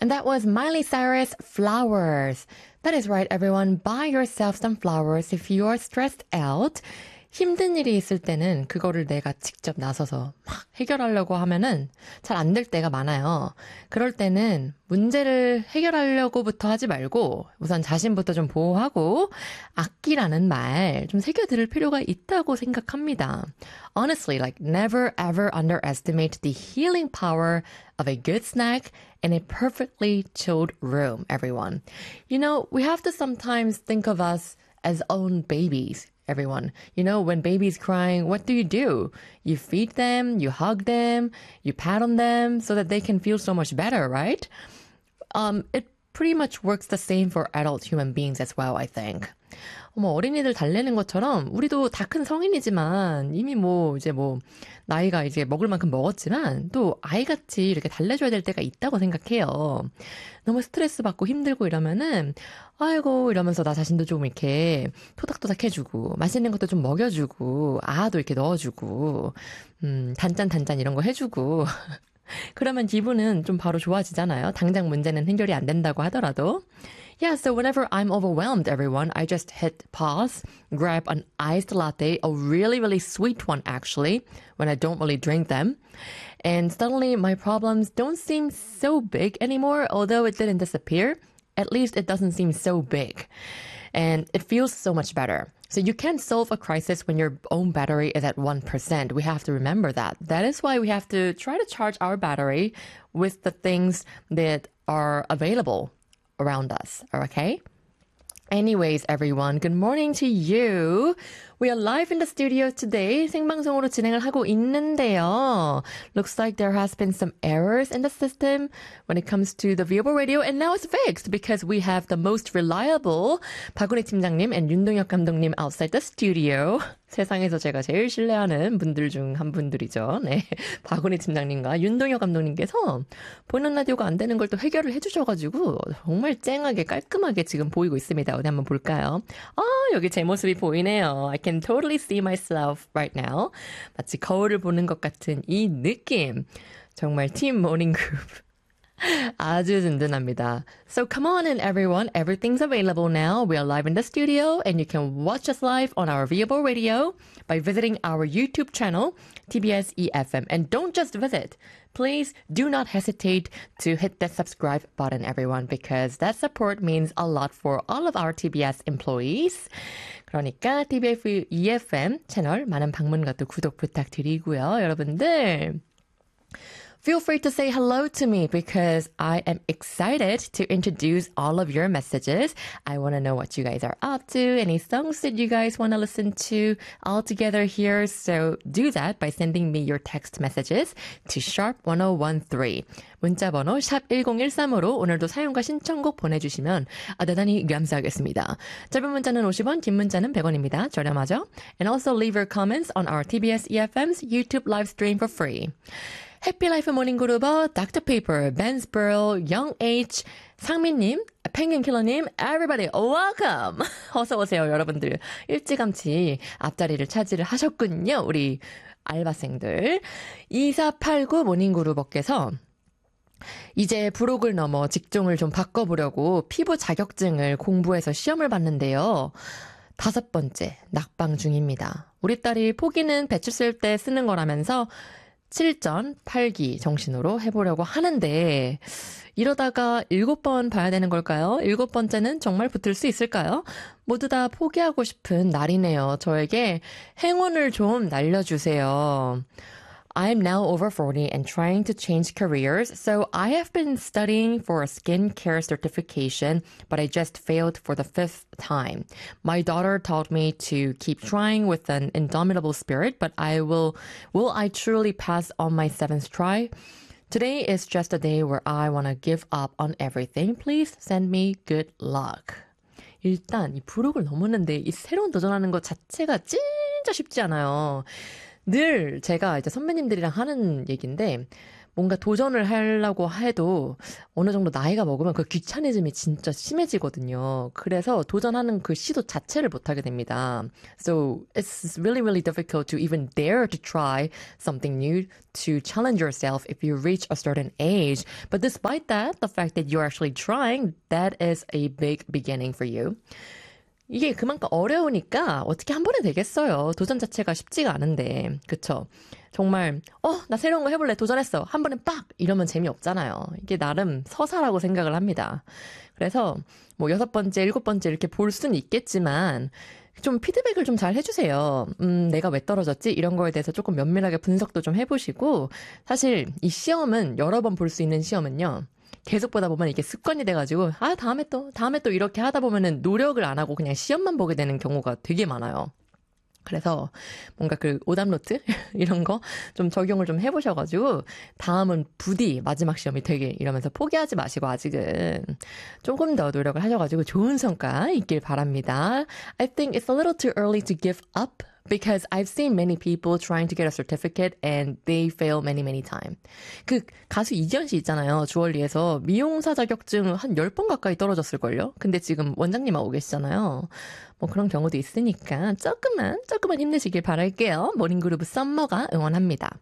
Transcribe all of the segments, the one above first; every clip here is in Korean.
And that was Miley Cyrus, Flowers. That is right, everyone. Buy yourself some flowers if you are stressed out. 힘든 일이 있을 때는 그거를 내가 직접 나서서 막 해결하려고 하면은 잘 안 될 때가 많아요. 그럴 때는 문제를 해결하려고부터 하지 말고 우선 자신부터 좀 보호하고 아끼라는 말 좀 새겨 들을 필요가 있다고 생각합니다. Honestly, like never ever underestimate the healing power of a good snack and a perfectly chilled room, everyone. You know, we have to sometimes think of us as own babies. Everyone. You know, when baby's crying, what do? You feed them, you hug them, you pat on them so that they can feel so much better, right? It pretty much works the same for adult human beings as well, I think. 어린이들 달래는 것처럼 우리도 다 큰 성인이지만 이미 나이가 이제 먹을 만큼 먹었지만 또 아이같이 이렇게 달래줘야 될 때가 있다고 생각해요. 너무 스트레스 받고 힘들고 이러면은 아이고 이러면서 나 자신도 좀 이렇게 토닥토닥 해주고 맛있는 것도 좀 먹여주고 아도 이렇게 넣어주고 단짠 이런 거 해주고 그러면 기분은 좀 바로 좋아지잖아요. 당장 문제는 해결이 안 된다고 하더라도. Yeah, so whenever I'm overwhelmed, everyone, I just hit pause, grab an iced latte, a really, really sweet one actually, when I don't really drink them. And suddenly my problems don't seem so big anymore, although it didn't disappear. At least it doesn't seem so big. And it feels so much better. So you can't solve a crisis when your own battery is at 1%. We have to remember that. That is why we have to try to charge our battery with the things that are available around us. Okay? Anyways, everyone, good morning to you. We are live in the studio today. 생방송으로 진행을 하고 있는데요. Looks like there has been some errors in the system when it comes to the Viewable Radio, and now it's fixed because we have the most reliable 박은희 팀장님 and 윤동혁 감독님 outside the studio. 세상에서 제가 제일 신뢰하는 분들 중 한 분들이죠. 네, 박은희 팀장님과 윤동혁 감독님께서 보는 라디오가 안 되는 걸 또 해결을 해주셔가지고 정말 쨍하게 깔끔하게 지금 보이고 있습니다. 어디 한번 볼까요? 여기 제 모습이 보이네요. I can totally see myself right now. 마치 거울을 보는 것 같은 이 느낌. 정말 팀 모닝 그룹. 아주 든든합니다. So come on in, everyone. Everything's available now. We are live in the studio, and you can watch us live on our Viewable Radio by visiting our YouTube channel, TBS EFM. And don't just visit. Please do not hesitate to hit that subscribe button, everyone, because that support means a lot for all of our TBS employees. 그러니까 TBS EFM 채널 많은 방문과 또 구독 부탁드리고요, 여러분들. Feel free to say hello to me because I am excited to introduce all of your messages. I want to know what you guys are up to, any songs that you guys want to listen to all together here. So do that by sending me your text messages to sharp1013. 문자번호 샵1013으로 오늘도 사용과 신청곡 보내주시면 대단히 감사하겠습니다. 짧은 문자는 50원, 긴 문자는 100원입니다. 저렴하죠? And also leave your comments on our TBS EFM's YouTube live stream for free. 해피라이프 모닝그룹어, 닥터페이퍼, 벤스버럴, 영H, 상민님, 펭귄킬러님, everybody, welcome! 어서오세요, 여러분들. 일찌감치 앞자리를 차지를 하셨군요, 우리 알바생들. 2489 모닝그룹어께서 이제 부록을 넘어 직종을 좀 바꿔보려고 피부 자격증을 공부해서 시험을 봤는데요. 5번째, 낙방 중입니다. 우리 딸이 포기는 배추 쓸 때 쓰는 거라면서 7전 8기 정신으로 해보려고 하는데 이러다가 7번 봐야 되는 걸까요? 7번째는 정말 붙을 수 있을까요? 모두 다 포기하고 싶은 날이네요. 저에게 행운을 좀 날려주세요. I'm now over 40 and trying to change careers, so I have been studying for a skincare certification, but I just failed for the 5th time. My daughter told me to keep trying with an indomitable spirit, but will I truly pass on my 7th try? Today is just a day where I want to give up on everything. Please send me good luck. 일단 이 부록을 넘었는데 이 새로운 도전하는 것 자체가 진짜 쉽지 않아요. 늘 제가 이제 선배님들이랑 하는 얘기인데 뭔가 도전을 하려고 해도 어느 정도 나이가 먹으면 그 귀차니즘이 진짜 심해지거든요. 그래서 도전하는 그 시도 자체를 못하게 됩니다. So it's really, really difficult to even dare to try something new, to challenge yourself if you reach a certain age. But despite that, the fact that you're actually trying, that is a big beginning for you. 이게 그만큼 어려우니까 어떻게 한 번에 되겠어요. 도전 자체가 쉽지가 않은데. 그쵸? 정말 나 새로운 거 해볼래. 도전했어. 한 번에 빡! 이러면 재미없잖아요. 이게 나름 서사라고 생각을 합니다. 그래서 뭐 6번째, 7번째 이렇게 볼 수는 있겠지만 좀 피드백을 좀 잘 해주세요. 내가 왜 떨어졌지? 이런 거에 대해서 조금 면밀하게 분석도 좀 해보시고 사실 이 시험은 여러 번 볼 수 있는 시험은요. 계속 보다 보면 이게 습관이 돼가지고 다음에 또 이렇게 하다 보면은 노력을 안 하고 그냥 시험만 보게 되는 경우가 되게 많아요. 그래서 뭔가 그 오답노트 이런 거 좀 적용을 좀 해보셔가지고 다음은 부디 마지막 시험이 되게 이러면서 포기하지 마시고 아직은 조금 더 노력을 하셔가지고 좋은 성과 있길 바랍니다. I think it's a little too early to give up. Because I've seen many people trying to get a certificate and they fail many, many times. 그 가수 이지연 씨 있잖아요. 주얼리에서 미용사 자격증 한 10번 가까이 떨어졌을걸요? 근데 지금 원장님하고 계시잖아요. 뭐 그런 경우도 있으니까 조금만 힘내시길 바랄게요. 모닝그루브 썸머가 응원합니다.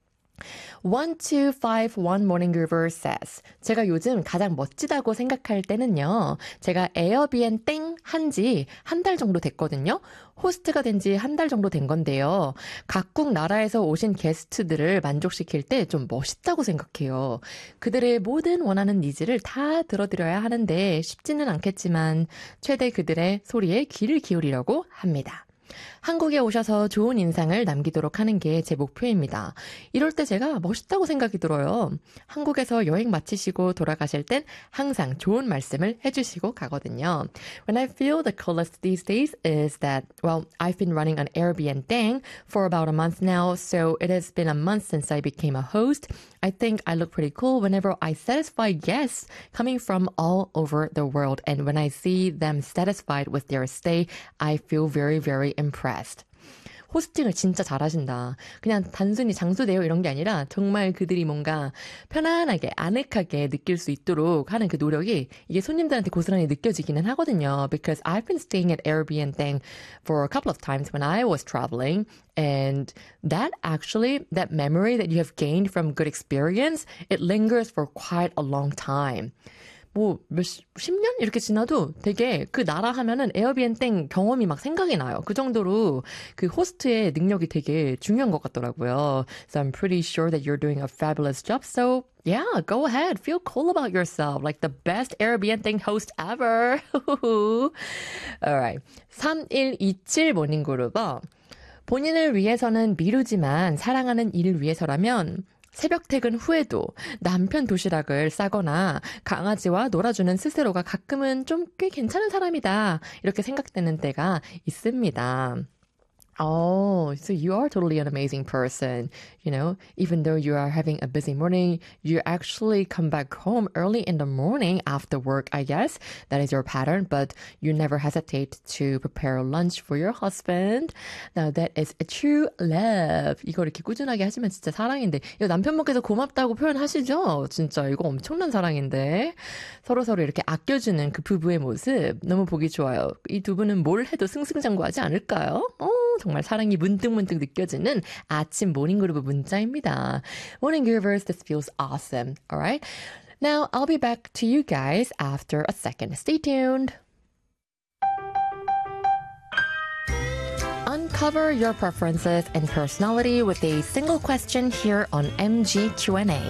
1251 Morning Groover says 제가 요즘 가장 멋지다고 생각할 때는요. 제가 에어비앤 땡 한지 한 달 정도 됐거든요. 호스트가 된 지 한 달 정도 된 건데요. 각국 나라에서 오신 게스트들을 만족시킬 때 좀 멋있다고 생각해요. 그들의 모든 원하는 니즈를 다 들어드려야 하는데 쉽지는 않겠지만 최대 그들의 소리에 귀를 기울이려고 합니다. 한국에 오셔서 좋은 인상을 남기도록 하는 게 제 목표입니다. 이럴 때 제가 멋있다고 생각이 들어요. 한국에서 여행 마치시고 돌아가실 땐 항상 좋은 말씀을 해주시고 가거든요. When I feel the coolest these days is that, well, I've been running an Airbnb for about a month now, so it has been a month since I became a host. I think I look pretty cool whenever I satisfy guests coming from all over the world. And when I see them satisfied with their stay, I feel very, very impressed. 호스팅을 진짜 잘하신다. 그냥 단순히 장수대요 이런 게 아니라 정말 그들이 뭔가 편안하게 아늑하게 느낄 수 있도록 하는 그 노력이 이게 손님들한테 고스란히 느껴지기는 하거든요. Because I've been staying at Airbnb for a couple of times when I was traveling. And that memory that you have gained from good experience, it lingers for quite a long time. 뭐, 10년? 이렇게 지나도 되게 그 나라 하면은 에어비앤 경험이 막 생각이 나요. 그 정도로 그 호스트의 능력이 되게 중요한 것 같더라고요. So I'm pretty sure that you're doing a fabulous job. So yeah, go ahead. Feel cool about yourself. Like the best Airbnb host ever. Alright. 3127 모닝그룹어. 본인을 위해서는 미루지만 사랑하는 일을 위해서라면 새벽 퇴근 후에도 남편 도시락을 싸거나 강아지와 놀아주는 스스로가 가끔은 좀 꽤 괜찮은 사람이다. 이렇게 생각되는 때가 있습니다. Oh, so you are totally an amazing person. You know, even though you are having a busy morning, you actually come back home early in the morning after work, I guess. That is your pattern, but you never hesitate to prepare lunch for your husband. Now that is a true love. 이거 이렇게 꾸준하게 하시면 진짜 사랑인데. 이거 남편분께서 고맙다고 표현하시죠? 진짜 이거 엄청난 사랑인데. 서로서로 이렇게 아껴주는 그 부부의 모습 너무 보기 좋아요. 이 두 분은 뭘 해도 승승장구하지 않을까요? 정말 사랑이 문득문득 느껴지는 아침 모닝그룹 문자입니다. Morning Groovers, this feels awesome. Alright? Now, I'll be back to you guys after a second. Stay tuned. Uncover your preferences and personality with a single question here on MG Q&A.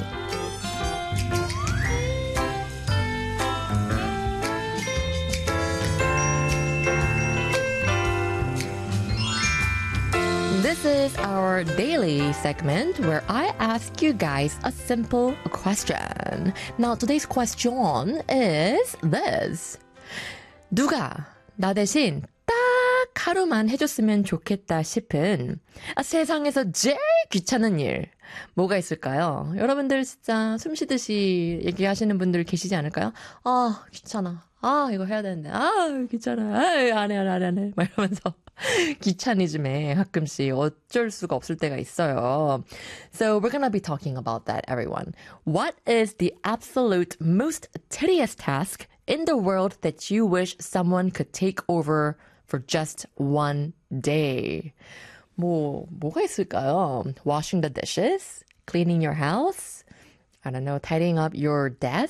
This is our daily segment where I ask you guys a simple question. Now, today's question is this. 누가 나 대신 딱 하루만 해줬으면 좋겠다 싶은 세상에서 제일 귀찮은 일 뭐가 있을까요? 여러분들 진짜 숨 쉬듯이 얘기하시는 분들 계시지 않을까요? 아 귀찮아. 아 이거 해야 되는데. 아 귀찮아. 아 안 해. 막 이러면서 귀차니즘에 가끔씩 어쩔 수가 없을 때가 있어요. So we're gonna be talking about that, everyone. What is the absolute most tedious task in the world that you wish someone could take over for just one day? 뭐가 있을까요? Washing the dishes? Cleaning your house? I don't know, tidying up your desk?